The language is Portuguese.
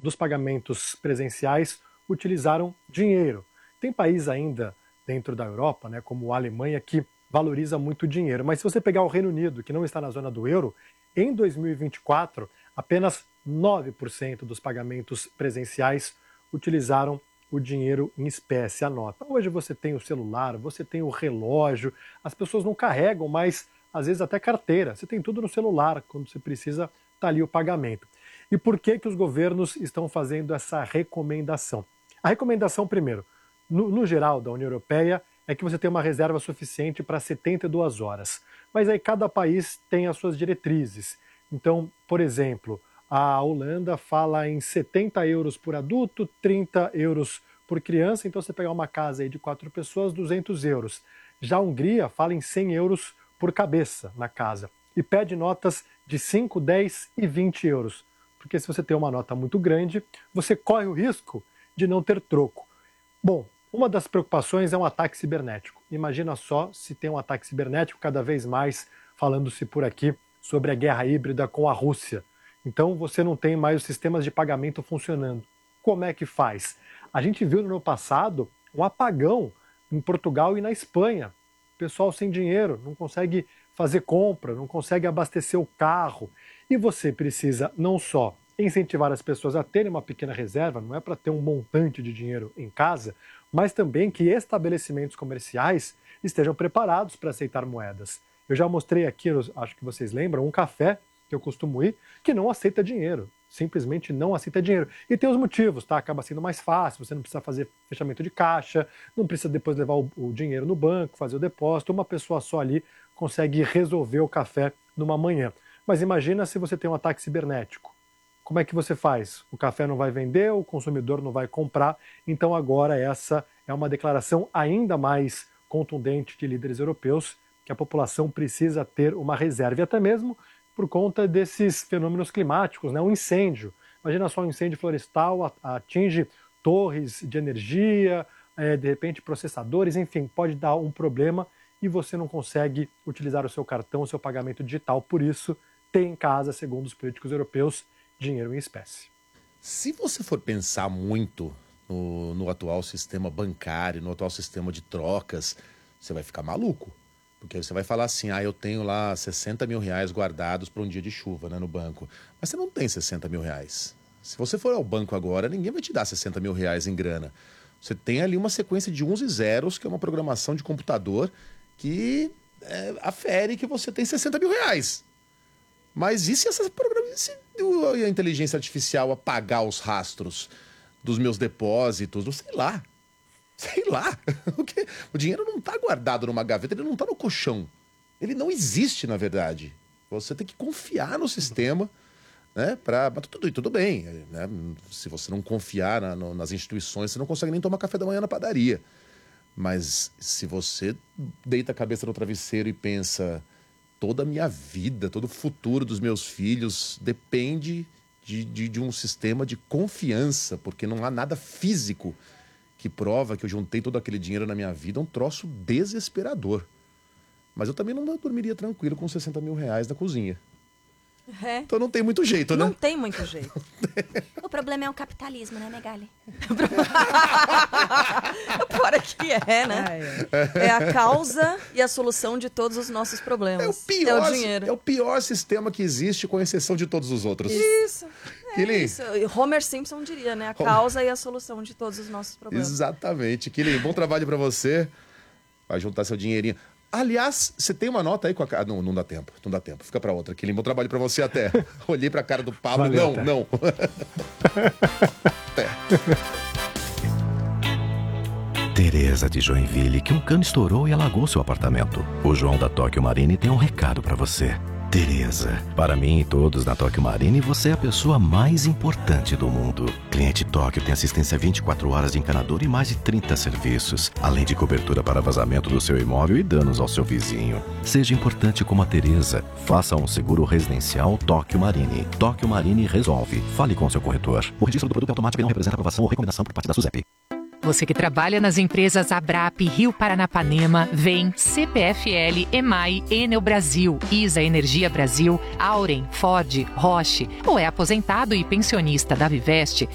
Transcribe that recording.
dos pagamentos presenciais utilizaram dinheiro. Tem país ainda dentro da Europa, né, como a Alemanha, que valoriza muito o dinheiro. Mas se você pegar o Reino Unido, que não está na zona do euro, em 2024, apenas 9% dos pagamentos presenciais utilizaram o dinheiro em espécie, a nota. Hoje você tem o celular, você tem o relógio, as pessoas não carregam mais, às vezes até carteira. Você tem tudo no celular, quando você precisa, está ali o pagamento. E por que os governos estão fazendo essa recomendação? A recomendação, primeiro, no geral da União Europeia, é que você tenha uma reserva suficiente para 72 horas. Mas aí cada país tem as suas diretrizes. Então, por exemplo, a Holanda fala em 70 euros por adulto, 30 euros por criança. Então, você pegar uma casa aí de 4 pessoas, 200 euros. Já a Hungria fala em 100 euros por cabeça na casa. E pede notas de 5, 10 e 20 euros. Porque se você tem uma nota muito grande, você corre o risco de não ter troco. Bom, uma das preocupações é um ataque cibernético. Imagina só se tem um ataque cibernético, cada vez mais falando-se por aqui sobre a guerra híbrida com a Rússia. Então você não tem mais os sistemas de pagamento funcionando. Como é que faz? A gente viu no ano passado um apagão em Portugal e na Espanha. O pessoal sem dinheiro, não consegue fazer compra, não consegue abastecer o carro. E você precisa não só incentivar as pessoas a terem uma pequena reserva, não é para ter um montante de dinheiro em casa, mas também que estabelecimentos comerciais estejam preparados para aceitar moedas. Eu já mostrei aqui, acho que vocês lembram, um café que eu costumo ir, que não aceita dinheiro, simplesmente não aceita dinheiro. E tem os motivos, tá? Acaba sendo mais fácil, você não precisa fazer fechamento de caixa, não precisa depois levar o dinheiro no banco, fazer o depósito, uma pessoa só ali consegue resolver o café numa manhã. Mas imagina se você tem um ataque cibernético. Como é que você faz? O café não vai vender, o consumidor não vai comprar. Então agora essa é uma declaração ainda mais contundente de líderes europeus, que a população precisa ter uma reserva. E até mesmo por conta desses fenômenos climáticos, né? Um incêndio. Imagina só, um incêndio florestal atinge torres de energia, de repente processadores, enfim, pode dar um problema e você não consegue utilizar o seu cartão, o seu pagamento digital. Por isso, tem em casa, segundo os políticos europeus, dinheiro em espécie. Se você for pensar muito no atual sistema bancário, no atual sistema de trocas, você vai ficar maluco. Porque você vai falar assim, eu tenho lá 60 mil reais guardados para um dia de chuva, né, no banco. Mas você não tem 60 mil reais. Se você for ao banco agora, ninguém vai te dar 60 mil reais em grana. Você tem ali uma sequência de uns e zeros, que é uma programação de computador que afere que você tem 60 mil reais. Mas e se a inteligência artificial apagar os rastros dos meus depósitos? Sei lá. O dinheiro não está guardado numa gaveta, ele não está no colchão. Ele não existe, na verdade. Você tem que confiar no sistema, né? Tudo bem, né? Se você não confiar nas instituições, você não consegue nem tomar café da manhã na padaria. Mas se você deita a cabeça no travesseiro e pensa, toda a minha vida, todo o futuro dos meus filhos depende de um sistema de confiança, porque não há nada físico que prova que eu juntei todo aquele dinheiro na minha vida, é um troço desesperador. Mas eu também não dormiria tranquilo com 60 mil reais na cozinha. Então não tem muito jeito, né? Não tem muito jeito. O problema é o capitalismo, né, Megali? O pior é que né? É a causa e a solução de todos os nossos problemas. É o dinheiro. É o pior sistema que existe, com exceção de todos os outros. Isso. Isso. Homer Simpson diria, né? A causa e a solução de todos os nossos problemas. Exatamente. Kilin, bom trabalho pra você. Vai juntar seu dinheirinho. Aliás, você tem uma nota aí com a cara... Não dá tempo. Fica pra outra. Kilin, bom trabalho pra você até. Olhei pra cara do Pablo. Valeu, não. Tereza de Joinville, que um cano estourou e alagou seu apartamento. O João da Tóquio Marine tem um recado pra você. Tereza, para mim e todos na Tóquio Marine, você é a pessoa mais importante do mundo. Cliente Tóquio tem assistência 24 horas de encanador e mais de 30 serviços, além de cobertura para vazamento do seu imóvel e danos ao seu vizinho. Seja importante como a Tereza. Faça um seguro residencial Tóquio Marine. Tóquio Marine resolve. Fale com seu corretor. O registro do produto é automático e não representa aprovação ou recomendação por parte da SUSEP. Você que trabalha nas empresas Abrap, Rio Paranapanema, VEM, CPFL, EMAI, Enel Brasil, ISA Energia Brasil, Auren, Ford, Roche, ou é aposentado e pensionista da Viveste,